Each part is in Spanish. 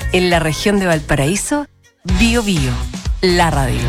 En la región de Valparaíso, Bío Bío, la radio.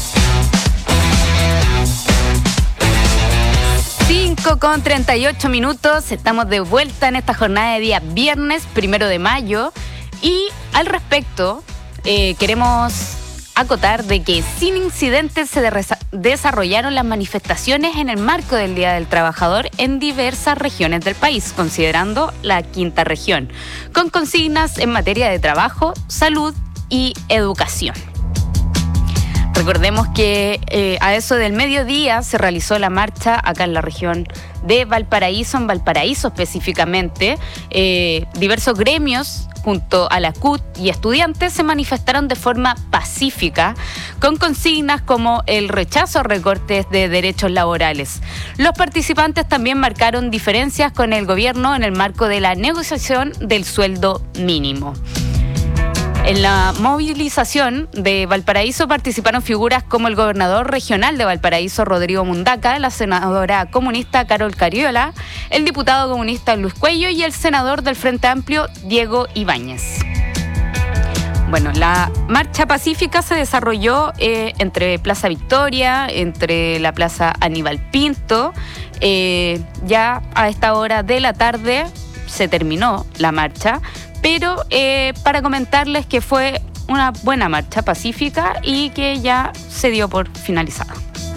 5:38, estamos de vuelta en esta jornada de día viernes 1 de mayo y al respecto queremos acotar de que sin incidentes se desarrollaron las manifestaciones en el marco del Día del Trabajador en diversas regiones del país, considerando la quinta región, con consignas en materia de trabajo, salud y educación. Recordemos que a eso del mediodía se realizó la marcha acá en la región de Valparaíso, en Valparaíso específicamente. Diversos gremios junto a la CUT y estudiantes se manifestaron de forma pacífica con consignas como el rechazo a recortes de derechos laborales. Los participantes también marcaron diferencias con el gobierno en el marco de la negociación del sueldo mínimo. En la movilización de Valparaíso participaron figuras como el gobernador regional de Valparaíso, Rodrigo Mundaca, la senadora comunista Carol Cariola, el diputado comunista Luis Cuello y el senador del Frente Amplio, Diego Ibáñez. Bueno, la marcha pacífica se desarrolló entre Plaza Victoria, entre la Plaza Aníbal Pinto. Ya a esta hora de la tarde se terminó la marcha, pero para comentarles que fue una buena marcha pacífica y que ya se dio por finalizada.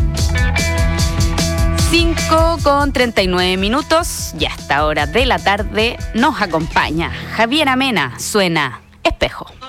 5:39 y a esta hora de la tarde nos acompaña Javiera Mena, suena Espejo.